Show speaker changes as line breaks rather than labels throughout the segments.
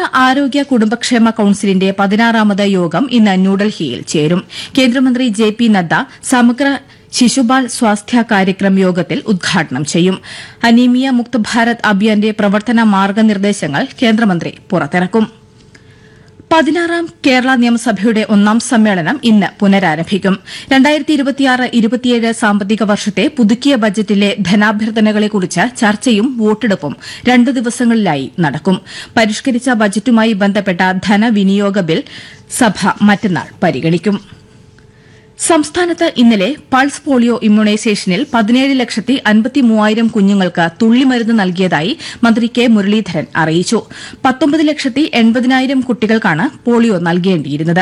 ആരോഗ്യ കുടുംബക്ഷേമ കൌൺസിലിന്റെ 16ാമത് യോഗം ഇന്ന് ന്യൂഡൽഹിയിൽ ചേരും. കേന്ദ്രമന്ത്രി ജെ.പി. നദ്ദ സമഗ്ര ശിശുബാൽ സ്വാസ്ഥ്യ കാര്യക്രം യോഗത്തിൽ ഉദ്ഘാടനം ചെയ്യും. അനീമിയ മുക്ത് ഭാരത് അഭിയാന്റെ പ്രവർത്തന മാർഗ്ഗനിർദ്ദേശങ്ങൾ കേന്ദ്രമന്ത്രി പുറത്തിറക്കും. 16ാം കേരള നിയമസഭയുടെ 1ാം സമ്മേളനം ഇന്ന് പുനരാരംഭിക്കും. 2026-27 സാമ്പത്തിക വർഷത്തെ പുതുക്കിയ ബജറ്റിലെ ധനാഭ്യർത്ഥനകളെക്കുറിച്ച് ചർച്ചയും വോട്ടെടുപ്പും 2 ദിവസങ്ങളിലായി നടക്കും. പരിഷ്കരിച്ച ബജറ്റുമായി ബന്ധപ്പെട്ട ധനവിനിയോഗ ബിൽ സഭ മറ്റന്നാൾ പരിഗണിക്കും. സംസ്ഥാനത്ത് ഇന്നലെ പൾസ് പോളിയോ ഇമ്മ്യൂണൈസേഷനിൽ 17,53,000 കുഞ്ഞുങ്ങൾക്ക് തുള്ളിമരുന്ന് നൽകിയതായി മന്ത്രി കെ മുരളീധരൻ അറിയിച്ചു. 19,80,000 കുട്ടികൾക്കാണ് പോളിയോ നൽകേണ്ടിയിരുന്നത്.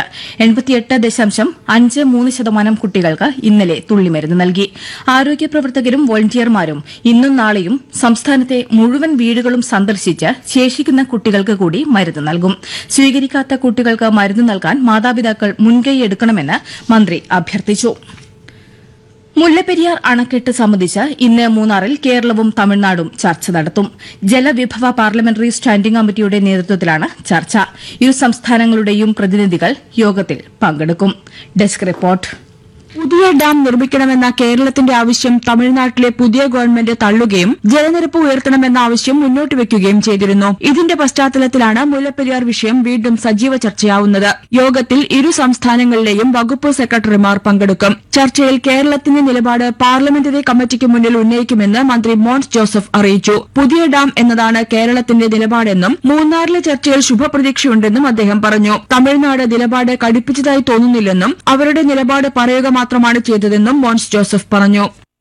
88.53% കുട്ടികൾക്ക് ഇന്നലെ തുള്ളിമരുന്ന് നൽകി. ആരോഗ്യ പ്രവർത്തകരും വോളണ്ടിയർമാരും ഇന്നും നാളെയും സംസ്ഥാനത്തെ മുഴുവൻ വീടുകളും സന്ദർശിച്ച് ശേഷിക്കുന്ന കുട്ടികൾക്ക് കൂടി മരുന്ന് നൽകും. സ്വീകരിക്കാത്ത കുട്ടികൾക്ക് മരുന്ന് നൽകാൻ മാതാപിതാക്കൾ മുൻകൈയെടുക്കണമെന്ന് മന്ത്രി അഭ്യർത്ഥിച്ചു. മുല്ലപ്പെരിയാർ അണക്കെട്ട് സംബന്ധിച്ച് ഇന്ന് മൂന്നാറിൽ കേരളവും തമിഴ്നാടും ചർച്ച നടത്തും. ജലവിഭവ പാർലമെന്ററി സ്റ്റാൻഡിംഗ് കമ്മിറ്റിയുടെ നേതൃത്വത്തിലാണ് ചർച്ച. ഇരു സംസ്ഥാനങ്ങളുടെയും പ്രതിനിധികൾ യോഗത്തിൽ പങ്കെടുക്കും. Desk report.
പുതിയ ഡാം നിർമ്മിക്കണമെന്ന കേരളത്തിന്റെ ആവശ്യം തമിഴ്നാട്ടിലെ പുതിയ ഗവൺമെന്റ് തള്ളുകയും ജലനിരപ്പ് ഉയർത്തണമെന്ന ആവശ്യം മുന്നോട്ട് വയ്ക്കുകയും ചെയ്തിരുന്നു. ഇതിന്റെ പശ്ചാത്തലത്തിലാണ് മുല്ലപ്പെരിയാർ വിഷയം വീണ്ടും സജീവ ചർച്ചയാവുന്നത്. യോഗത്തിൽ ഇരു സംസ്ഥാനങ്ങളിലെയും വകുപ്പ് സെക്രട്ടറിമാർ പങ്കെടുക്കും. ചർച്ചയിൽ കേരളത്തിന്റെ നിലപാട് പാർലമെന്ററി കമ്മിറ്റിക്ക് മുന്നിൽ ഉന്നയിക്കുമെന്ന് മന്ത്രി മോൻസ് ജോസഫ് അറിയിച്ചു. പുതിയ ഡാം എന്നതാണ് കേരളത്തിന്റെ നിലപാടെന്നും മൂന്നാറിലെ ചർച്ചയിൽ ശുഭപ്രതീക്ഷയുണ്ടെന്നും അദ്ദേഹം പറഞ്ഞു. തമിഴ്നാട് നിലപാട് കടുപ്പിച്ചതായി തോന്നുന്നില്ലെന്നും അവരുടെ നിലപാട് പറയുക മാത്രമാണ് ചെയ്തതെന്നും മോൻസ് ജോസഫ് പറഞ്ഞു.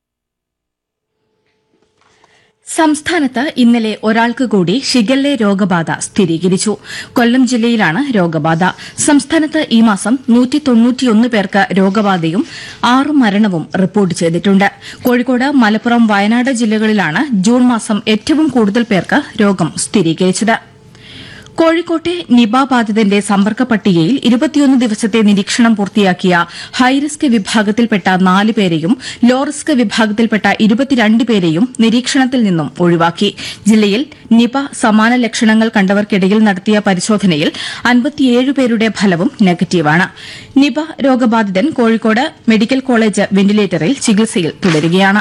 സംസ്ഥാനത്ത് ഇന്നലെ ഒരാൾക്ക് കൂടി ഷിഗല്ല രോഗബാധ സ്ഥിരീകരിച്ചു. കൊല്ലം ജില്ലയിലാണ് രോഗബാധ. സംസ്ഥാനത്ത് ഈ മാസം 191 പേർക്ക് രോഗബാധയും 6 മരണവും റിപ്പോർട്ട് ചെയ്തിട്ടുണ്ട്. കോഴിക്കോട്, മലപ്പുറം, വയനാട് ജില്ലകളിലാണ് ജൂൺ മാസം ഏറ്റവും കൂടുതൽ പേർക്ക് രോഗം സ്ഥിരീകരിച്ചത്. കോഴിക്കോട്ടെ നിപ ബാധിതന്റെ സമ്പർക്ക പട്ടികയിൽ 21 ദിവസത്തെ നിരീക്ഷണം പൂർത്തിയാക്കിയ ഹൈറിസ്ക് വിഭാഗത്തിൽപ്പെട്ട 4 പേരെയും ലോ റിസ്ക് വിഭാഗത്തിൽപ്പെട്ട 22 പേരെയും നിരീക്ഷണത്തിൽ നിന്നും ഒഴിവാക്കി. ജില്ലയിൽ നിപ സമാന ലക്ഷണങ്ങൾ കണ്ടവർക്കിടയിൽ നടത്തിയ പരിശോധനയിൽ 57 പേരുടെ ഫലവും നെഗറ്റീവാണ്. നിപ രോഗബാധിതൻ കോഴിക്കോട് മെഡിക്കൽ കോളേജ് വെന്റിലേറ്ററിൽ ചികിത്സയിൽ തുടരുകയാണ്.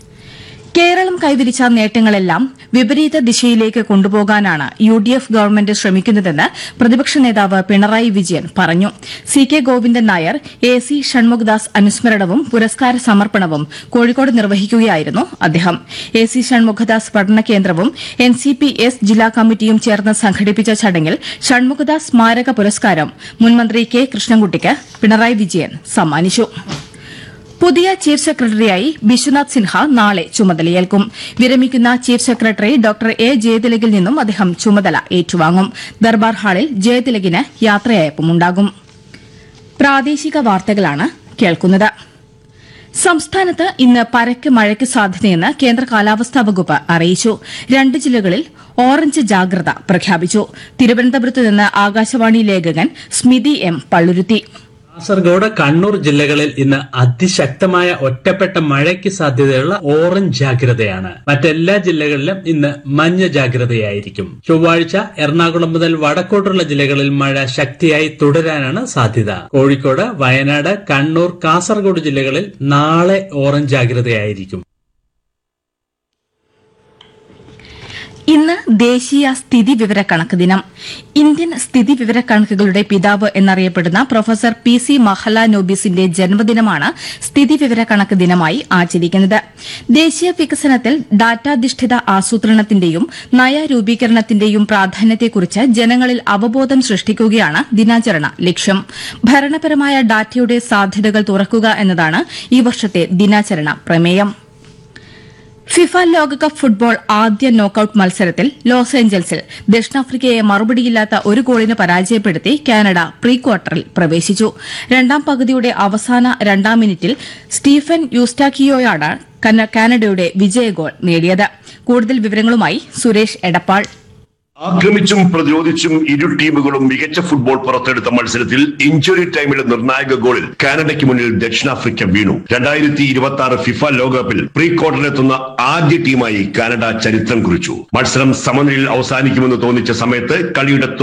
കേരളം കൈവരിച്ച നേട്ടങ്ങളെല്ലാം വിപരീത ദിശയിലേക്ക് കൊണ്ടുപോകാനാണ് UDF ഗവൺമെന്റ് ശ്രമിക്കുന്നതെന്ന് പ്രതിപക്ഷ നേതാവ് പിണറായി വിജയൻ പറഞ്ഞു. CK ഗോവിന്ദൻ നായർ, AC ഷൺമുഖദാസ് അനുസ്മരണവും പുരസ്കാര സമർപ്പണവും കോഴിക്കോട് നിർവഹിക്കുകയായിരുന്നു അദ്ദേഹം. AC ഷൺമുഖദാസ് പഠന കേന്ദ്രവും NCPS ജില്ലാ കമ്മിറ്റിയും ചേർന്ന് സംഘടിപ്പിച്ച ചടങ്ങിൽ ഷൺമുഖദാസ് സ്മാരക പുരസ്കാരം മുൻമന്ത്രി കെ കൃഷ്ണൻകുട്ടിക്ക് പിണറായി വിജയൻ സമ്മാനിച്ചു. പുതിയ ചീഫ് സെക്രട്ടറിയായി ബിശ്വനാഥ് സിൻഹ നാളെ ചുമതലയേൽക്കും. വിരമിക്കുന്ന ചീഫ് സെക്രട്ടറി ഡോക്ടർ എ ജയതിലകിൽ നിന്നും അദ്ദേഹം ചുമതല ഏറ്റുവാങ്ങും. ദർബാർ ഹാളിൽ ജയതിലകിന് യാത്രയയപ്പുമുണ്ടാകും. പ്രാദേശിക വാർത്തകളാണ് കേൾക്കുന്നത്. സംസ്ഥാനത്ത് ഇന്ന് പരക്കെ മഴയ്ക്ക് സാധ്യതയെന്ന് കേന്ദ്ര കാലാവസ്ഥാ വകുപ്പ് അറിയിച്ചു. 2 ജില്ലകളിൽ ഓറഞ്ച് ജാഗ്രത പ്രഖ്യാപിച്ചു. തിരുവനന്തപുരത്ത് നിന്ന് ആകാശവാണി ലേഖകൻ സ്മിതി M പള്ളുരുത്തി.
കാസർഗോഡ്, കണ്ണൂർ ജില്ലകളിൽ ഇന്ന് അതിശക്തമായ ഒറ്റപ്പെട്ട മഴയ്ക്ക് സാധ്യതയുള്ള ഓറഞ്ച് ജാഗ്രതയാണ്. മറ്റെല്ലാ ജില്ലകളിലും ഇന്ന് മഞ്ഞ ജാഗ്രതയായിരിക്കും. ചൊവ്വാഴ്ച എറണാകുളം മുതൽ വടക്കോട്ടുള്ള ജില്ലകളിൽ മഴ ശക്തിയായി തുടരാനാണ് സാധ്യത. കോഴിക്കോട്, വയനാട്, കണ്ണൂർ, കാസർഗോഡ് ജില്ലകളിൽ നാളെ ഓറഞ്ച് ജാഗ്രതയായിരിക്കും.
ഇന്ന് ദേശീയ സ്ഥിതിവിവരക്കണക്ക് ദിനം. ഇന്ത്യൻ സ്ഥിതിവിവരക്കണക്കുകളുടെ പിതാവ് എന്നറിയപ്പെടുന്ന പ്രൊഫസർ PC മഹലാനോബിസിന്റെ ജന്മദിനമാണ് സ്ഥിതിവിവരക്കണക്ക് ദിനമായി ആചരിക്കുന്നത്. ദേശീയ വികസനത്തിൽ ഡാറ്റാധിഷ്ഠിത ആസൂത്രണത്തിന്റെയും നയരൂപീകരണത്തിന്റെയും പ്രാധാന്യത്തെക്കുറിച്ച് ജനങ്ങളിൽ അവബോധം സൃഷ്ടിക്കുകയാണ് ദിനാചരണ ലക്ഷ്യം. ഭരണപരമായ ഡാറ്റയുടെ സാധ്യതകൾ തുറക്കുക എന്നതാണ് ഈ വർഷത്തെ ദിനാചരണ പ്രമേയം. ഫിഫ ലോകകപ്പ് ഫുട്ബോൾ ആദ്യ നോക്കൌട്ട് മത്സരത്തിൽ ലോസ് ഏഞ്ചൽസിൽ ദക്ഷിണാഫ്രിക്കയെ മറുപടിയില്ലാത്ത 1 ഗോളിന് പരാജയപ്പെടുത്തി കാനഡ പ്രീ ക്വാർട്ടറിൽ പ്രവേശിച്ചു. രണ്ടാം പകുതിയുടെ അവസാന 2-ാം മിനിറ്റിൽ സ്റ്റീഫൻ യൂസ്റ്റാക്കിയോയാണ് കാനഡയുടെ വിജയ ഗോൾ നേടിയത്. കൂടുതൽ വിവരങ്ങളുമായി സുരേഷ് എടപ്പാൾ.
ആക്രമിച്ചും പ്രതിരോധിച്ചും ഇരു ടീമുകളും മികച്ച ഫുട്ബോൾ പുറത്തെടുത്ത മത്സരത്തിൽ ഇഞ്ചുറി ടൈമിലെ നിർണായക ഗോളിൽ കാനഡയ്ക്ക് മുന്നിൽ ദക്ഷിണാഫ്രിക്ക വീണു. 2026 ഫിഫ ലോകകപ്പിൽ പ്രീ ക്വാർട്ടറിലെത്തുന്ന ആദ്യ ടീമായി കാനഡ ചരിത്രം കുറിച്ചു. മത്സരം സമനിലയിൽ അവസാനിക്കുമെന്ന് തോന്നിച്ച സമയത്ത് കളിയുടെ